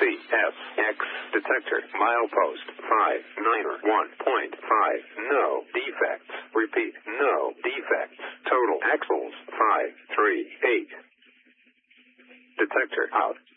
CSX detector. Milepost 591.5. No defects. Repeat, no defects. Total axles 538. Detector out.